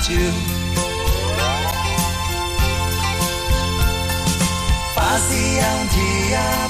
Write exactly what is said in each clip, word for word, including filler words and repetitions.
partiu. Fazia um dia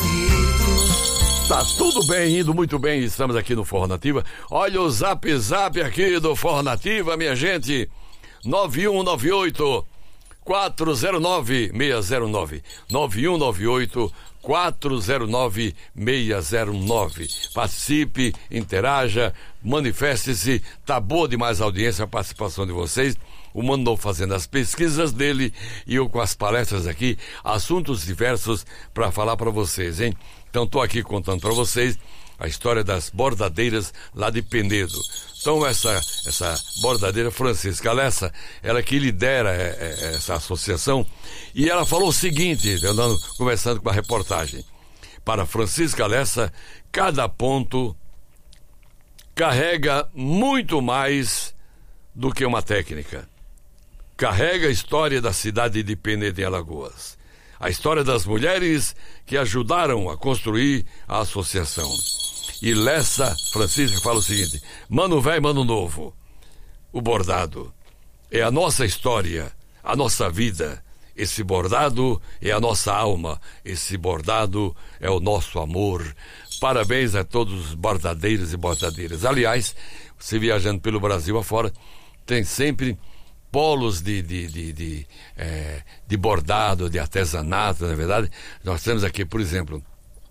bonito. Tá tudo bem, indo muito bem, estamos aqui no Forró Nativa. Olha o zap zap aqui do Forró Nativa, minha gente. nove um nove oito quatro zero nove seis zero nove. nove um nove oito quatro zero nove seis zero nove. Participe, interaja, manifeste-se. Tá boa demais a audiência, a participação de vocês. O Mano Novo fazendo as pesquisas dele e eu com as palestras aqui, assuntos diversos para falar para vocês, hein? Então tô aqui contando para vocês a história das bordadeiras lá de Penedo. Então essa, essa bordadeira Francisca Lessa, ela que lidera é, é, essa associação, e ela falou o seguinte, eu andando conversando com a reportagem: para Francisca Lessa, cada ponto carrega muito mais do que uma técnica. Carrega a história da cidade de Penedo em Alagoas, a história das mulheres que ajudaram a construir a associação. E Lessa Francisca fala o seguinte: Mano Velho, Mano Novo, o bordado é a nossa história, a nossa vida. Esse bordado é a nossa alma, esse bordado é o nosso amor. Parabéns a todos os bordadeiros e bordadeiras. Aliás, você viajando pelo Brasil afora, tem sempre polos de, de, de, de, é, de bordado, de artesanato, na verdade. Nós temos aqui, por exemplo,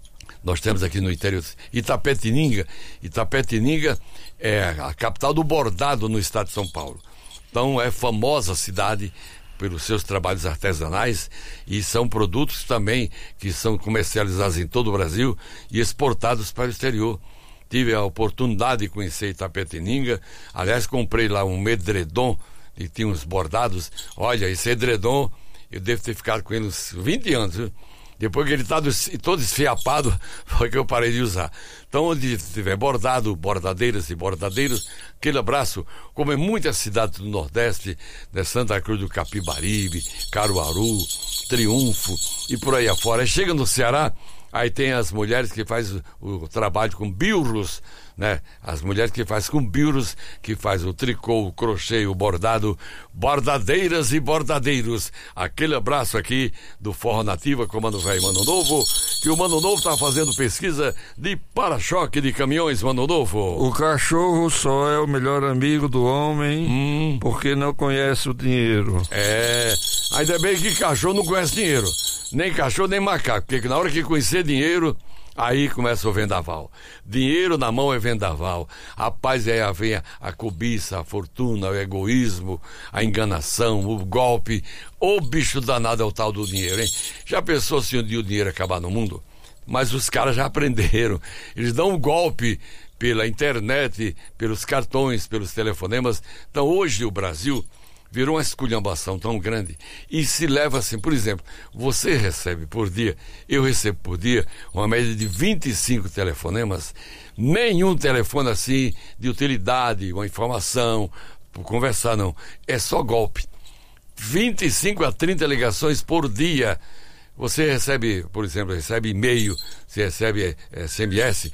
nós temos aqui no interior Itapetininga. Itapetininga é a capital do bordado no estado de São Paulo. Então é famosa a cidade pelos seus trabalhos artesanais, e são produtos também que são comercializados em todo o Brasil e exportados para o exterior. Tive a oportunidade de conhecer Itapetininga. Aliás, comprei lá um edredom e tinha uns bordados. Olha, esse edredom eu devo ter ficado com ele uns vinte anos, viu? Depois que ele está todo esfiapado, foi que eu parei de usar. Então, onde tiver bordado, bordadeiras e bordadeiros, aquele abraço. Como é muitas cidades do Nordeste, né, Santa Cruz do Capibaribe, Caruaru, Triunfo e por aí afora. Aí chega no Ceará, aí tem as mulheres que fazem o, o trabalho com bilros, né? As mulheres que fazem com bilros, que faz o tricô, o crochê, o bordado. Bordadeiras e bordadeiros. Aquele abraço aqui do Forró Nativa com o Mano Velho, Mano Novo, que o Mano Novo tá fazendo pesquisa de para-choque de caminhões, Mano Novo. O cachorro só é o melhor amigo do homem, hum. porque não conhece o dinheiro. É, ainda bem que cachorro não conhece dinheiro. Nem cachorro, nem macaco, porque na hora que conhecer dinheiro, aí começa o vendaval. Dinheiro na mão é vendaval. Rapaz, é a, vem a, a cobiça, a fortuna, o egoísmo, a enganação, o golpe. O bicho danado é o tal do dinheiro, hein? Já pensou se um dia o dinheiro acabar no mundo? Mas os caras já aprenderam. Eles dão um golpe pela internet, pelos cartões, pelos telefonemas. Então hoje o Brasil virou uma esculhambação tão grande e se leva assim, por exemplo, você recebe por dia, eu recebo por dia uma média de vinte e cinco telefonemas, nenhum telefone assim de utilidade, uma informação, por conversar não, é só golpe. vinte e cinco a trinta ligações por dia. Você recebe, por exemplo, recebe e-mail, você recebe é, S M S,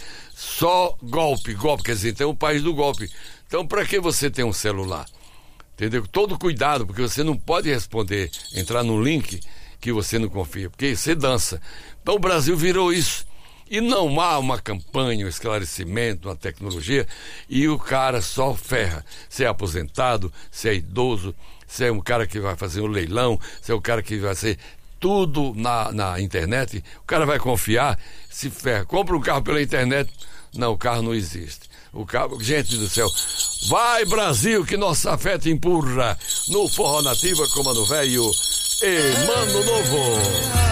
só golpe, golpe, quer dizer, tem o país do golpe. Então, para que você tem um celular? Entendeu? Todo cuidado, porque você não pode responder, entrar num link que você não confia, porque você dança. Então o Brasil virou isso. E não há uma campanha, um esclarecimento, uma tecnologia, e o cara só ferra. Se é aposentado, se é idoso, se é um cara que vai fazer um leilão, se é um cara que vai ser tudo na, na internet, o cara vai confiar, se ferra. Compra um carro pela internet, não, o carro não existe. O carro, gente do céu, vai Brasil que nossa afeta empurra no Forró Nativa com Mano Velho e Mano Novo.